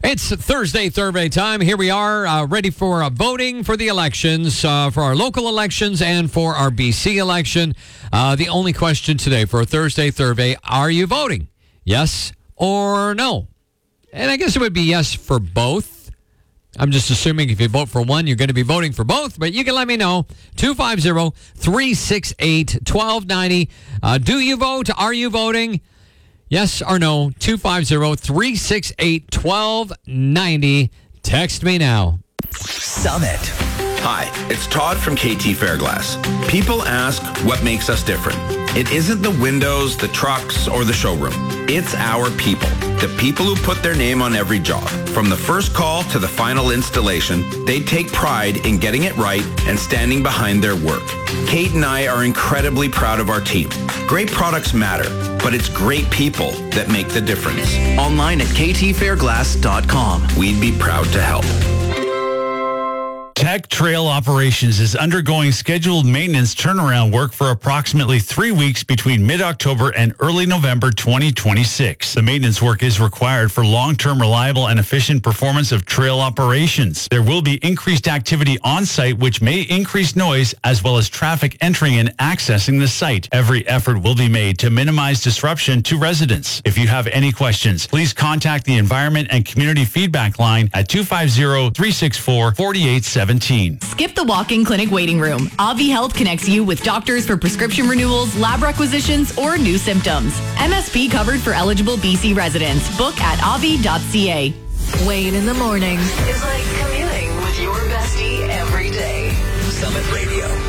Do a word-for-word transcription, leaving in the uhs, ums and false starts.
It's Thursday, Thursday time. Here we are, uh, ready for uh, voting for the elections, uh, for our local elections and for our B C election. Uh, the only question today for Thursday, Thursday, are you voting? Yes or no? And I guess it would be yes for both. I'm just assuming if you vote for one, you're going to be voting for both, but you can let me know. two five zero, three six eight, one two nine zero. Uh, do you vote? Are you voting? Yes or no? two five zero, three six eight, one two nine zero. Text me now. Summit. Hi, it's Todd from K T Fairglass. People ask what makes us different. It isn't the windows, the trucks, or the showroom. It's our people. The people who put their name on every job. From the first call to the final installation, they take pride in getting it right and standing behind their work. Kate and I are incredibly proud of our team. Great products matter, but it's great people that make the difference. Online at k t fairglass dot com. We'd be proud to help. Tech Trail Operations is undergoing scheduled maintenance turnaround work for approximately three weeks between mid-October and early November twenty twenty-six. The maintenance work is required for long-term reliable and efficient performance of trail operations. There will be increased activity on site, which may increase noise as well as traffic entering and accessing the site. Every effort will be made to minimize disruption to residents. If you have any questions, please contact the Environment and Community Feedback Line at two five zero, three six four, four eight seven zero. Skip the walk-in clinic waiting room. Avi Health connects you with doctors for prescription renewals, lab requisitions, or new symptoms. M S P covered for eligible B C residents. Book at avi dot c a. Wayne in the morning is like commuting with your bestie every day. Summit Radio.